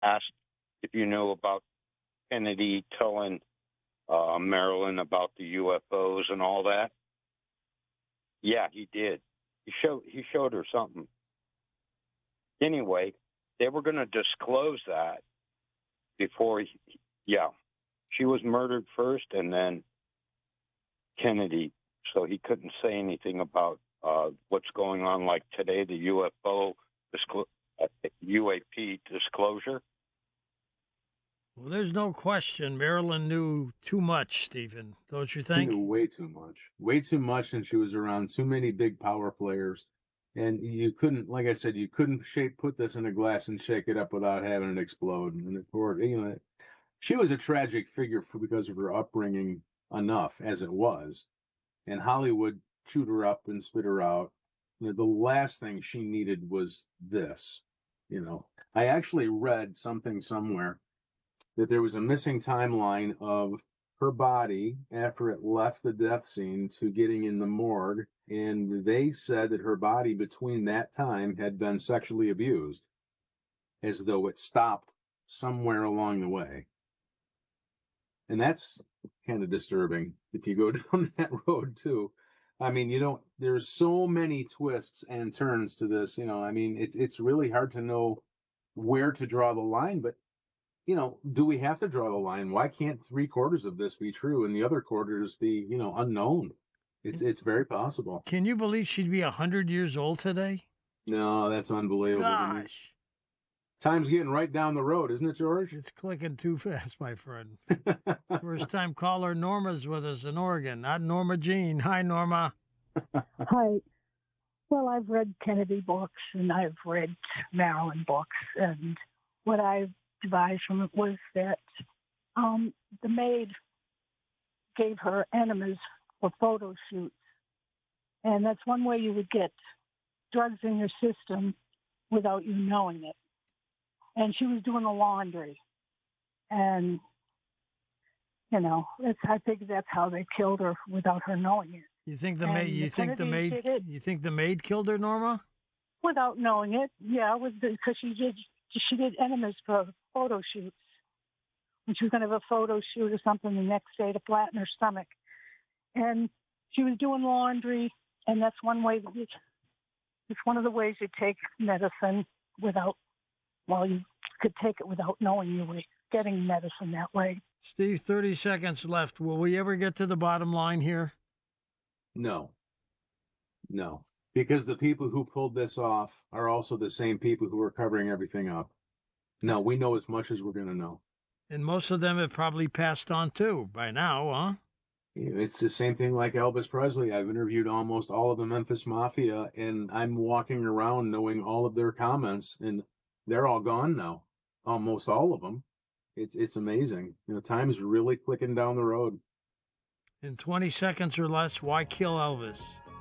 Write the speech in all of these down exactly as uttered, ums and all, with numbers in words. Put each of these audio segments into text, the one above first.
asked if you knew about Kennedy telling uh, Marilyn about the U F Os and all that. Yeah, he did. He showed he showed her something. Anyway, they were going to disclose that before. He, yeah, she was murdered first, and then Kennedy. So he couldn't say anything about uh, what's going on, like today, the U F O disclo- uh, U A P disclosure. Well, there's no question Marilyn knew too much, Stephen, don't you think? She knew way too much. Way too much, and she was around too many big power players. And you couldn't, like I said, you couldn't shape, put this in a glass and shake it up without having it explode. And or, you know, she was a tragic figure for, because of her upbringing enough as it was. And Hollywood chewed her up and spit her out. You know, the last thing she needed was this. You know, I actually read something somewhere that there was a missing timeline of her body after it left the death scene to getting in the morgue. And they said that her body between that time had been sexually abused, as though it stopped somewhere along the way. And that's kind of disturbing if you go down that road too. I mean, you don't, there's so many twists and turns to this, you know, I mean, it's, it's really hard to know where to draw the line, but you know, do we have to draw the line? Why can't three quarters of this be true and the other quarters be, you know, unknown? It's it's very possible. Can you believe she'd be a hundred years old today? No, that's unbelievable. Gosh. Time's getting right down the road, isn't it, George? It's clicking too fast, my friend. First time caller Norma's with us in Oregon, not Norma Jean. Hi, Norma. Hi. Well, I've read Kennedy books and I've read Marilyn books, and what I've devised from it was that um, the maid gave her enemas for photo shoots. And that's one way you would get drugs in your system without you knowing it. And she was doing the laundry. And, you know, it's, I think that's how they killed her without her knowing it. You think the and maid? You the think the maid? You think the maid killed her, Norma? Without knowing it, yeah, with because she did. She did enemas for photo shoots. When she was going to have a photo shoot or something the next day to flatten her stomach. And she was doing laundry, and that's one way that you, it's one of the ways you take medicine without, well, you could take it without knowing you were getting medicine that way. Steve, thirty seconds left. Will we ever get to the bottom line here? No. No. Because the people who pulled this off are also the same people who are covering everything up. No, we know as much as we're going to know. And most of them have probably passed on too by now, huh? It's the same thing like Elvis Presley. I've interviewed almost all of the Memphis Mafia, and I'm walking around knowing all of their comments, and they're all gone now. Almost all of them. It's it's amazing. You know, time's really clicking down the road. In twenty seconds or less, why kill Elvis?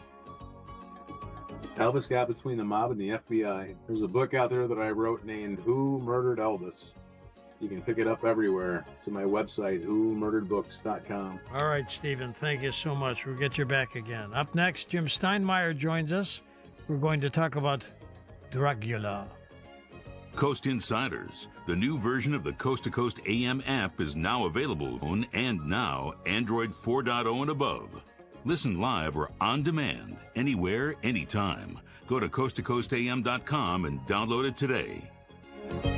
Elvis got between the mob and the F B I. There's a book out there that I wrote named Who Murdered Elvis? You can pick it up everywhere. It's on my website, who murdered books dot com. All right, Stephen, thank you so much. We'll get you back again. Up next, Jim Steinmeier joins us. We're going to talk about Dracula. Coast Insiders, the new version of the Coast to Coast A M app, is now available on and now Android four point oh and above. Listen live or on demand, anywhere, anytime. Go to coast to coast a m dot com and download it today.